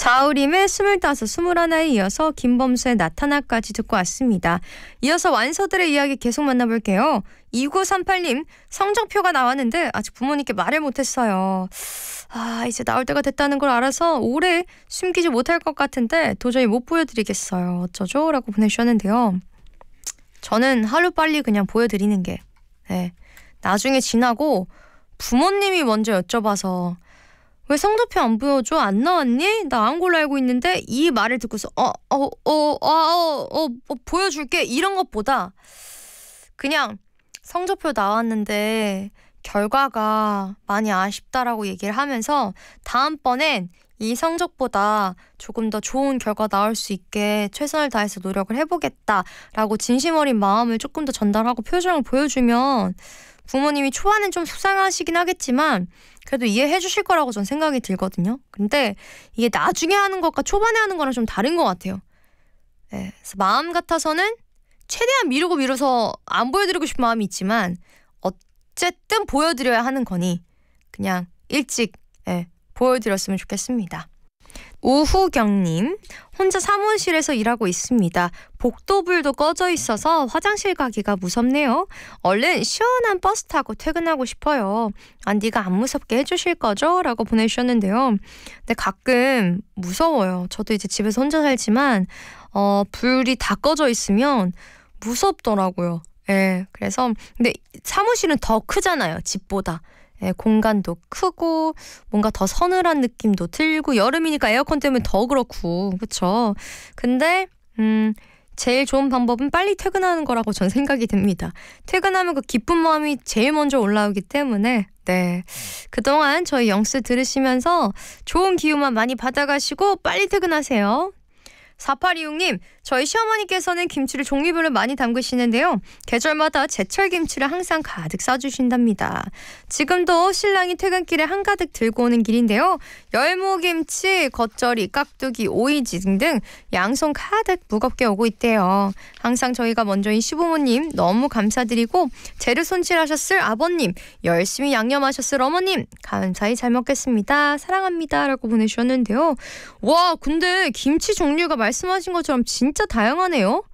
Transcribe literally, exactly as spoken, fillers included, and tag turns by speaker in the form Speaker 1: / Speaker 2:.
Speaker 1: 자우림의 스물다섯, 스물하나에 이어서 김범수의 나타나까지 듣고 왔습니다. 이어서 완서들의 이야기 계속 만나볼게요. 이구삼팔님, 성적표가 나왔는데 아직 부모님께 말을 못했어요. 아, 이제 나올 때가 됐다는 걸 알아서 오래 숨기지 못할 것 같은데 도저히 못 보여드리겠어요. 어쩌죠? 라고 보내주셨는데요. 저는 하루빨리 그냥 보여드리는 게, 네, 나중에 지나고 부모님이 먼저 여쭤봐서 왜 성적표 안 보여줘? 안 나왔니? 나 안 걸로 알고 있는데, 이 말을 듣고서 어, 어, 어, 어, 어, 어, 어 보여줄게, 이런 것보다 그냥 성적표 나왔는데 결과가 많이 아쉽다라고 얘기를 하면서 다음번엔 이 성적보다 조금 더 좋은 결과 나올 수 있게 최선을 다해서 노력을 해보겠다라고 진심 어린 마음을 조금 더 전달하고 표정을 보여주면 부모님이 초반엔 좀 속상하시긴 하겠지만 그래도 이해해 주실 거라고 전 생각이 들거든요. 근데 이게 나중에 하는 것과 초반에 하는 거랑 좀 다른 것 같아요. 네, 그래서 마음 같아서는 최대한 미루고 미뤄서 안 보여드리고 싶은 마음이 있지만 어쨌든 보여드려야 하는 거니 그냥 일찍, 네, 보여드렸으면 좋겠습니다. 우후경님, 혼자 사무실에서 일하고 있습니다. 복도불도 꺼져 있어서 화장실 가기가 무섭네요. 얼른 시원한 버스 타고 퇴근하고 싶어요. 안디가 안 무섭게 해주실 거죠? 라고 보내주셨는데요. 근데 가끔 무서워요. 저도 이제 집에서 혼자 살지만 어, 불이 다 꺼져 있으면 무섭더라고요. 예, 그래서 근데 사무실은 더 크잖아요, 집보다. 예, 공간도 크고 뭔가 더 서늘한 느낌도 들고 여름이니까 에어컨 때문에 더 그렇고, 그쵸? 근데 음 제일 좋은 방법은 빨리 퇴근하는 거라고 전 생각이 듭니다. 퇴근하면 그 기쁜 마음이 제일 먼저 올라오기 때문에, 네, 그동안 저희 영스 들으시면서 좋은 기운만 많이 받아가시고 빨리 퇴근하세요. 사팔이육님, 저희 시어머니께서는 김치를 종류별로 많이 담그시는데요. 계절마다 제철 김치를 항상 가득 싸주신답니다. 지금도 신랑이 퇴근길에 한가득 들고 오는 길인데요. 열무김치, 겉절이, 깍두기, 오이지 등등 양손 가득 무겁게 오고 있대요. 항상 저희가 먼저인 시부모님 너무 감사드리고 재료 손질하셨을 아버님, 열심히 양념하셨을 어머님 감사히 잘 먹겠습니다. 사랑합니다. 라고 보내주셨는데요. 와, 근데 김치 종류가 말씀하신 것처럼 진짜 다양하네요.